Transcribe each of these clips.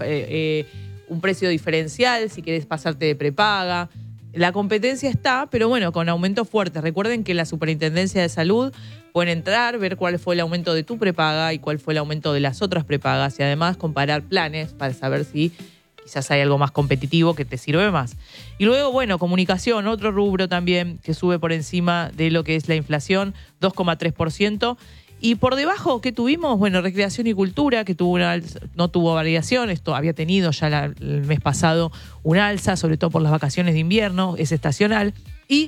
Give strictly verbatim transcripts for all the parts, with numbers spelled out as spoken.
eh, un precio diferencial, si querés pasarte de prepaga. La competencia está, pero bueno, con aumentos fuertes. Recuerden que la Superintendencia de Salud pueden entrar, ver cuál fue el aumento de tu prepaga y cuál fue el aumento de las otras prepagas y además comparar planes para saber si quizás hay algo más competitivo que te sirve más. Y luego, bueno, comunicación, otro rubro también que sube por encima de lo que es la inflación, dos coma tres por ciento. Y por debajo, ¿qué tuvimos? Bueno, recreación y cultura, que tuvo una alza, no tuvo variación. Esto había tenido ya la, el mes pasado una alza, sobre todo por las vacaciones de invierno, es estacional. Y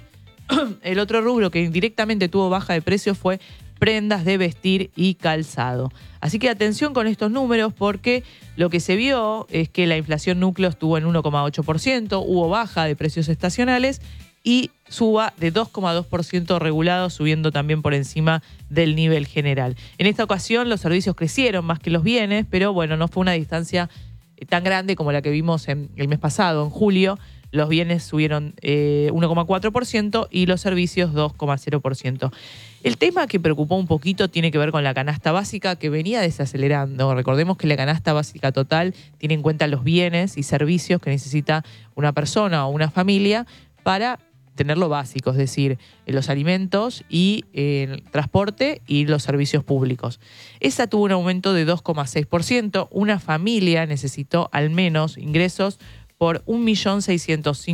el otro rubro que indirectamente tuvo baja de precios fue prendas de vestir y calzado. Así que atención con estos números porque lo que se vio es que la inflación núcleo estuvo en uno coma ocho por ciento, hubo baja de precios estacionales y suba de dos coma dos por ciento regulado, subiendo también por encima del nivel general. En esta ocasión los servicios crecieron más que los bienes, pero bueno, no fue una distancia tan grande como la que vimos en el mes pasado, en julio. Los bienes subieron eh, uno coma cuatro por ciento y los servicios dos coma cero por ciento. El tema que preocupó un poquito tiene que ver con la canasta básica que venía desacelerando. Recordemos que la canasta básica total tiene en cuenta los bienes y servicios que necesita una persona o una familia para tener lo básico, es decir, los alimentos y eh, el transporte y los servicios públicos. Esa tuvo un aumento de dos coma seis por ciento. Una familia necesitó al menos ingresos por un millón seiscientos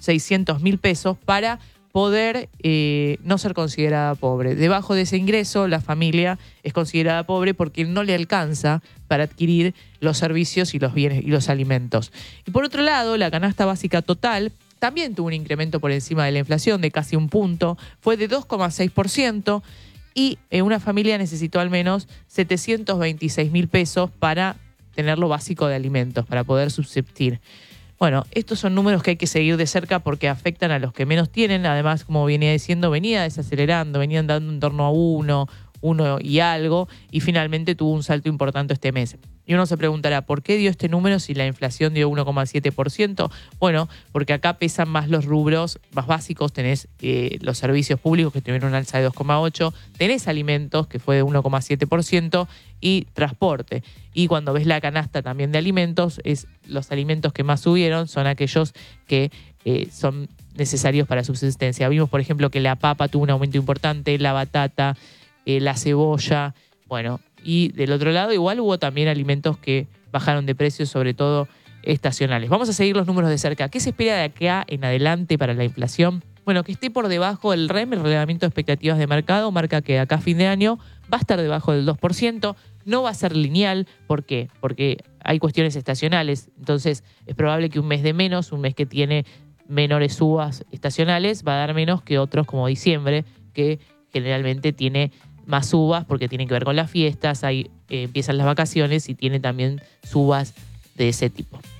mil pesos para poder eh, no ser considerada pobre. Debajo de ese ingreso, la familia es considerada pobre porque no le alcanza para adquirir los servicios y los bienes y los alimentos. Y por otro lado, la canasta básica total también tuvo un incremento por encima de la inflación de casi un punto, fue de dos coma seis por ciento y eh, una familia necesitó al menos setecientos veintiséis mil pesos para tener lo básico de alimentos, para poder subsistir. Bueno, estos son números que hay que seguir de cerca porque afectan a los que menos tienen. Además, como venía diciendo, venía desacelerando, venían dando en torno a uno, uno y algo, y finalmente tuvo un salto importante este mes. Y uno se preguntará, ¿por qué dio este número si la inflación dio uno coma siete por ciento? Bueno, porque acá pesan más los rubros más básicos. Tenés eh, los servicios públicos que tuvieron un alza de dos coma ocho por ciento, tenés alimentos que fue de uno coma siete por ciento y transporte. Y cuando ves la canasta también de alimentos, es los alimentos que más subieron son aquellos que eh, son necesarios para subsistencia. Vimos, por ejemplo, que la papa tuvo un aumento importante, la batata, eh, la cebolla, bueno, y del otro lado igual hubo también alimentos que bajaron de precio, sobre todo estacionales. Vamos a seguir los números de cerca. ¿Qué se espera de acá en adelante para la inflación? Bueno, que esté por debajo del R E M, el relevamiento de expectativas de mercado, marca que acá a fin de año va a estar debajo del dos por ciento, no va a ser lineal. ¿Por qué? Porque hay cuestiones estacionales, entonces es probable que un mes de menos, un mes que tiene menores subas estacionales, va a dar menos que otros como diciembre, que generalmente tiene más subas porque tienen que ver con las fiestas, ahí eh, empiezan las vacaciones y tiene también subas de ese tipo.